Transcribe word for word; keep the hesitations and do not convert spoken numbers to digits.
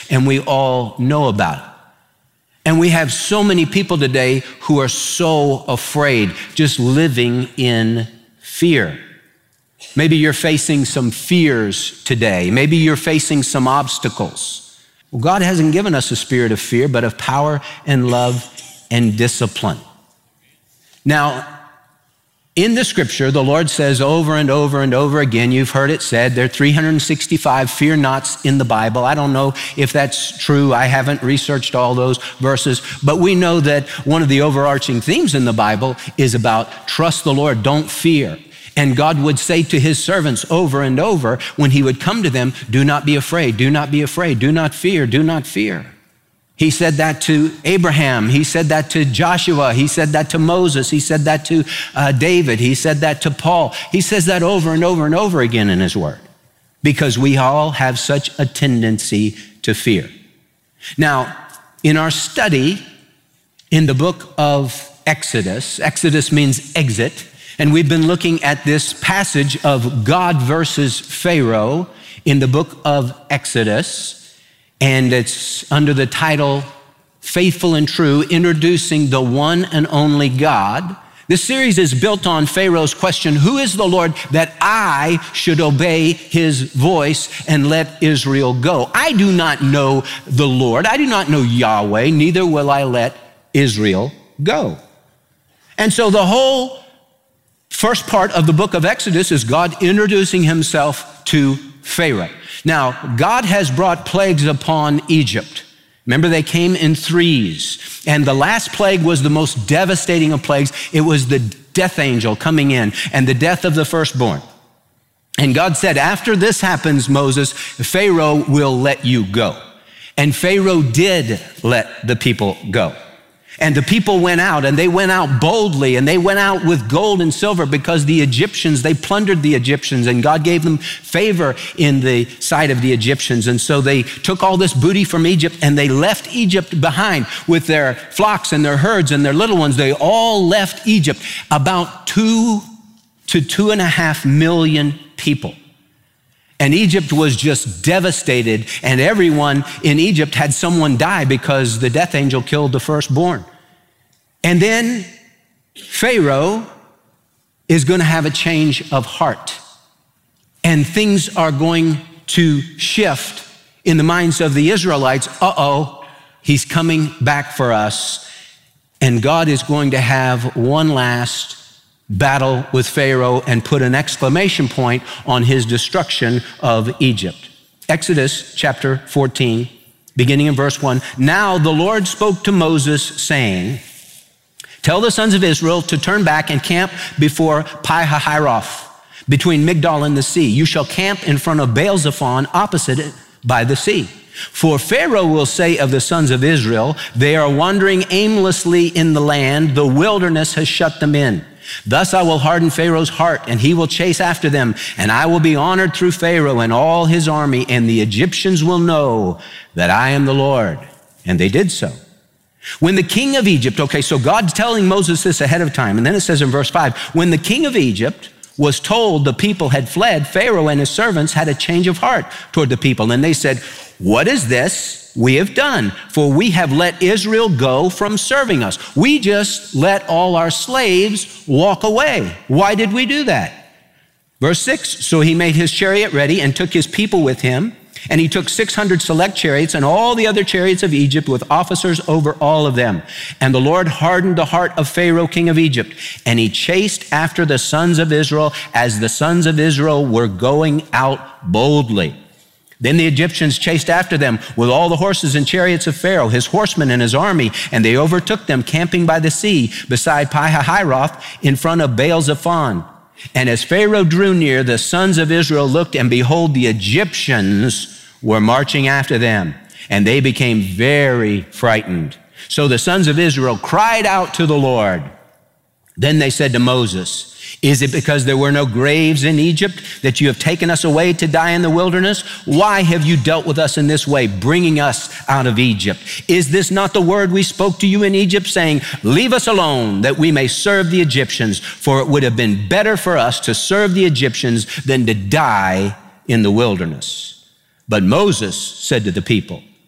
and we all know about it. And we have so many people today who are so afraid, just living in fear. Maybe you're facing some fears today. Maybe you're facing some obstacles. Well, God hasn't given us a spirit of fear, but of power and love and discipline. Now, in the scripture, the Lord says over and over and over again, you've heard it said, there are three hundred sixty-five fear nots in the Bible. I don't know if that's true. I haven't researched all those verses, but we know that one of the overarching themes in the Bible is about trust the Lord, don't fear. And God would say to his servants over and over when he would come to them, do not be afraid, do not be afraid, do not fear, do not fear. He said that to Abraham. He said that to Joshua. He said that to Moses. He said that to uh, David. He said that to Paul. He says that over and over and over again in his word because we all have such a tendency to fear. Now, in our study in the book of Exodus, Exodus means exit, and we've been looking at this passage of God versus Pharaoh in the book of Exodus. And it's under the title, Faithful and True, introducing the one and only God. This series is built on Pharaoh's question, who is the Lord that I should obey his voice and let Israel go? I do not know the Lord. I do not know Yahweh, neither will I let Israel go. And so the whole first part of the book of Exodus is God introducing himself to Pharaoh. Now, God has brought plagues upon Egypt. Remember, they came in threes. And the last plague was the most devastating of plagues. It was the death angel coming in and the death of the firstborn. And God said, after this happens, Moses, Pharaoh will let you go. And Pharaoh did let the people go. And the people went out, and they went out boldly, and they went out with gold and silver because the Egyptians, they plundered the Egyptians, and God gave them favor in the sight of the Egyptians. And so they took all this booty from Egypt, and they left Egypt behind with their flocks and their herds and their little ones. They all left Egypt, about two to two and a half million people. And Egypt was just devastated, and everyone in Egypt had someone die because the death angel killed the firstborn. And then Pharaoh is going to have a change of heart, and things are going to shift in the minds of the Israelites. Uh-oh, he's coming back for us, and God is going to have one last battle with Pharaoh and put an exclamation point on his destruction of Egypt. Exodus chapter fourteen, beginning in verse one. Now the Lord spoke to Moses saying, tell the sons of Israel to turn back and camp before Pi-hahiroth, between Migdol and the sea. You shall camp in front of Baal-zephon opposite it by the sea. For Pharaoh will say of the sons of Israel, they are wandering aimlessly in the land. The wilderness has shut them in. Thus I will harden Pharaoh's heart, and he will chase after them, and I will be honored through Pharaoh and all his army, and the Egyptians will know that I am the Lord. And they did so. When the king of Egypt, okay, so God's telling Moses this ahead of time, and then it says in verse five, when the king of Egypt was told the people had fled, Pharaoh and his servants had a change of heart toward the people, and they said, what is this we have done? For we have let Israel go from serving us. We just let all our slaves walk away. Why did we do that? Verse six, so he made his chariot ready and took his people with him. And he took six hundred select chariots and all the other chariots of Egypt with officers over all of them. And the Lord hardened the heart of Pharaoh, king of Egypt. And he chased after the sons of Israel as the sons of Israel were going out boldly. Then the Egyptians chased after them with all the horses and chariots of Pharaoh, his horsemen and his army, and they overtook them camping by the sea beside Pi-hahiroth in front of Baal-zephon. And as Pharaoh drew near, the sons of Israel looked, and behold, the Egyptians were marching after them, and they became very frightened. So the sons of Israel cried out to the Lord. Then they said to Moses, is it because there were no graves in Egypt that you have taken us away to die in the wilderness? Why have you dealt with us in this way, bringing us out of Egypt? Is this not the word we spoke to you in Egypt, saying, leave us alone that we may serve the Egyptians? For it would have been better for us to serve the Egyptians than to die in the wilderness. But Moses said to the people,